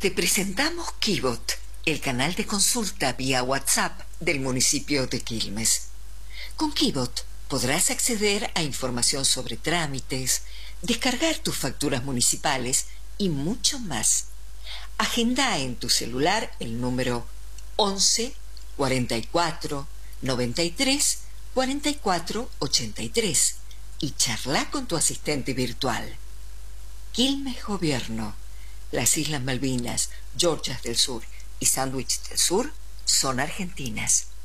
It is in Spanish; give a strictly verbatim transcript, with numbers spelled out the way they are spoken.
Te presentamos Kibot, el canal de consulta vía WhatsApp del municipio de Quilmes. Con Kibot podrás acceder a información sobre trámites, descargar tus facturas municipales y mucho más. Agenda en tu celular el número once, cuarenta y cuatro, noventa y tres, cuarenta y cuatro, ochenta y tres y charla con tu asistente virtual. Quilmes Gobierno. Las Islas Malvinas, Georgias del Sur y Sandwich del Sur son argentinas.